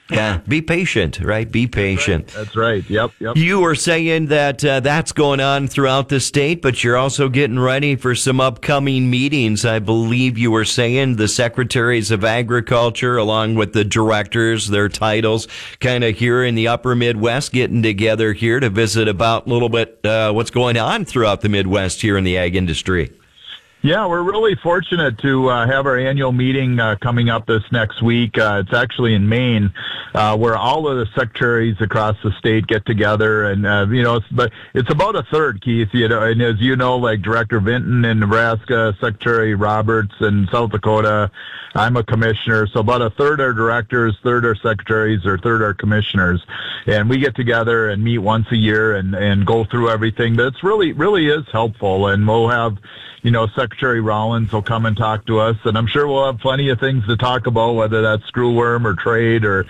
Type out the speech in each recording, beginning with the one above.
Yeah, be patient, right? Be patient. That's right. Yep. You were saying that that's going on throughout the state, but you're also getting ready for some upcoming meetings. I believe you were saying the secretaries of agriculture, along with the directors, their titles, kind of here in the upper Midwest, getting together here to visit about a little bit what's going on throughout the Midwest here in the ag industry. Yeah, we're really fortunate to have our annual meeting coming up this next week. It's actually in Maine, where all of the secretaries across the state get together, and but it's about a third, Keith. And as you know, like Director Vinton in Nebraska, Secretary Roberts in South Dakota, I'm a commissioner, so about a third are directors, third are secretaries, or third are commissioners, and we get together and meet once a year and go through everything. But it's really is helpful, and we'll have. Secretary Rollins will come and talk to us, and I'm sure we'll have plenty of things to talk about, whether that's screwworm or trade or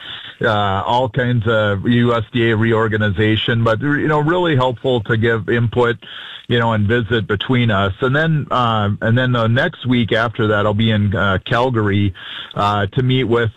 all kinds of USDA reorganization. But really helpful to give input, and visit between us. And then the next week after that, I'll be in Calgary to meet with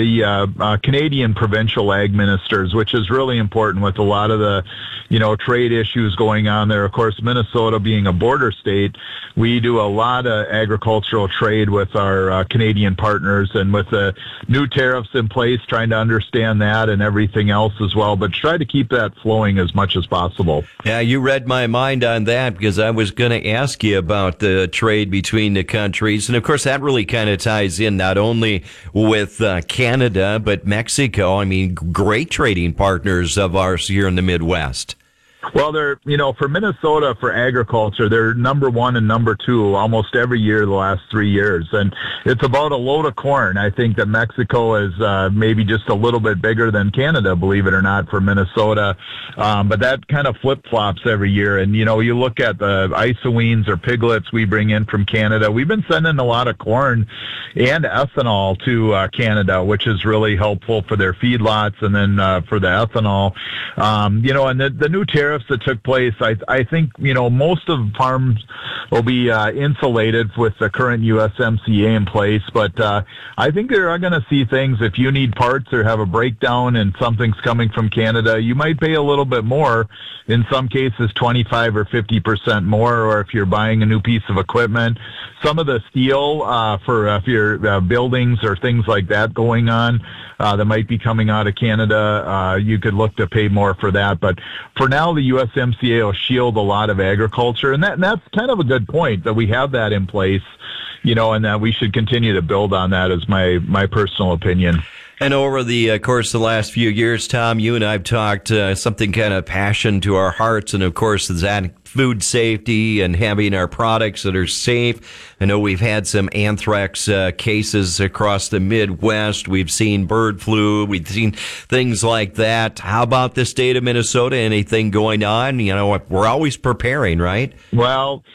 the Canadian provincial ag ministers, which is really important with a lot of the trade issues going on there. Of course, Minnesota being a border state, we do a lot of agricultural trade with our Canadian partners, and with the new tariffs in place, trying to understand that and everything else as well, but try to keep that flowing as much as possible. Yeah, you read my mind on that, because I was going to ask you about the trade between the countries. And of course, that really kind of ties in not only with Canada, but Mexico. I mean, great trading partners of ours here in the Midwest. Well, they're, for Minnesota, for agriculture, they're number one and number two almost every year the last 3 years. And it's about a load of corn. I think that Mexico is maybe just a little bit bigger than Canada, believe it or not, for Minnesota. But that kind of flip-flops every year. And, you look at the isoweens or piglets we bring in from Canada. We've been sending a lot of corn and ethanol to Canada, which is really helpful for their feedlots, and then for the ethanol. And the new tariffs that took place, I think, most of farms will be insulated with the current USMCA in place, but I think they're going to see things. If you need parts or have a breakdown and something's coming from Canada, you might pay a little bit more, in some cases 25 or 50% more, or if you're buying a new piece of equipment. Some of the steel for if your buildings or things like that going on that might be coming out of Canada, you could look to pay more for that. But for now, the USMCA will shield a lot of agriculture, and that's kind of a good point, that we have that in place, and that we should continue to build on that, is my personal opinion. And over the course of the last few years, Tom, you and I have talked something kind of passion to our hearts, and of course, is that food safety and having our products that are safe. I know we've had some anthrax cases across the Midwest. We've seen bird flu. We've seen things like that. How about the state of Minnesota? Anything going on? We're always preparing, right? Well,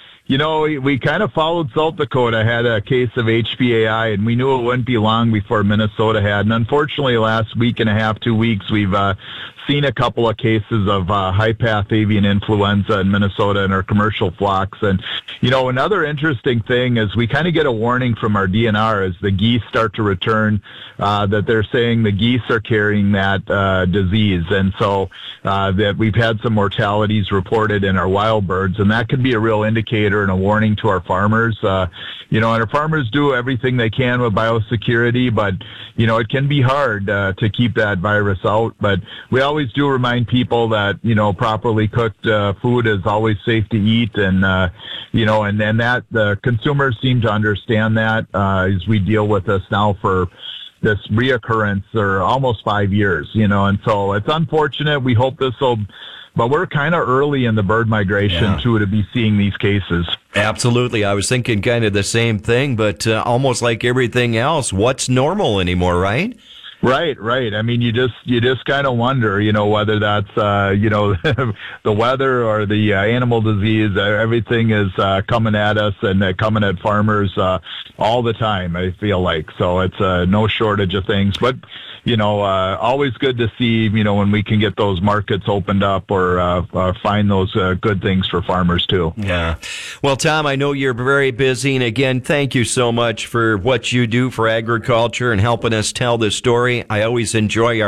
we kind of followed South Dakota, had a case of HPAI, and we knew it wouldn't be long before Minnesota had. And unfortunately, last week and a half, 2 weeks, we've seen a couple of cases of high-path avian influenza in Minnesota in our commercial flocks. And, another interesting thing is we kind of get a warning from our DNR as the geese start to return, that they're saying the geese are carrying that disease. And so that we've had some mortalities reported in our wild birds, and that could be a real indicator and a warning to our farmers. And our farmers do everything they can with biosecurity, but, it can be hard to keep that virus out. But we always do remind people that, properly cooked food is always safe to eat. And, and that the consumers seem to understand that as we deal with this now for this reoccurrence for almost 5 years, and so it's unfortunate. We hope this will, but we're kind of early in the bird migration to be seeing these cases. Absolutely. I was thinking kind of the same thing, but almost like everything else, what's normal anymore, right? Right. I mean, you just kind of wonder, whether that's, the weather or the animal disease. Everything is coming at us and coming at farmers all the time, I feel like. So it's no shortage of things. But, always good to see, when we can get those markets opened up or find those good things for farmers, too. Yeah. Well, Tom, I know you're very busy. And again, thank you so much for what you do for agriculture and helping us tell this story. I always enjoy our